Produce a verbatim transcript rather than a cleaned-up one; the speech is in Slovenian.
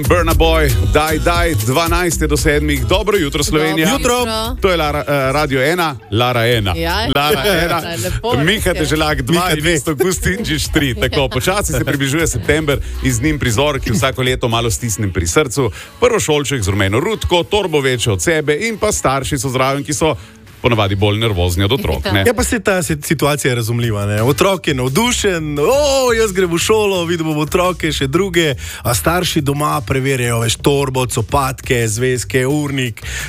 Burna Boy, daj, daj, dvanajst do sedmih. Dobro jutro, Slovenija. Dobro jutro. To je Lara, uh, Radio ena, Lara ena. Ja, Lara ena. Miha Teželak dva in Isto Gustinčič tri. Tako, počasi se približuje september in z njim prizor, ki vsako leto malo stisnem pri srcu. Prvošolček z rumeno rutko, torbo večje od sebe in pa starši so zraven, ki so ponavadi bolj nervozni od otrok. Ne? Ja, pa se ta situacija je razumljiva. Ne? Otrok je navdušen, o, jaz grem v šolo, vidimo otroke, še druge, a starši doma preverjajo veš torbo, copatke, zvezke, urnik,